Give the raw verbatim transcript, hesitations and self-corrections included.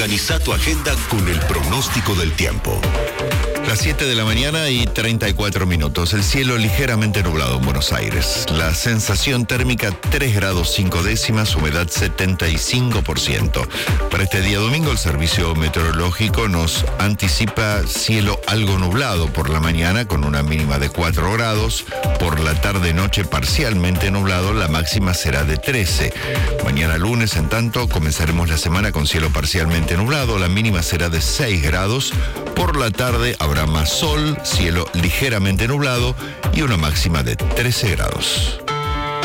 Organiza tu agenda con el pronóstico del tiempo. Las siete de la mañana y treinta y cuatro minutos. El cielo ligeramente nublado en Buenos Aires. La sensación térmica tres grados cinco décimas, humedad setenta y cinco por ciento. Para este día domingo el servicio meteorológico nos anticipa cielo algo nublado por la mañana con una mínima de cuatro grados. Por la tarde-noche parcialmente nublado, la máxima será de trece. Mañana lunes, en tanto, comenzaremos la semana con cielo parcialmente nublado. La mínima será de seis grados. Por la tarde habrá más sol, cielo ligeramente nublado y una máxima de trece grados.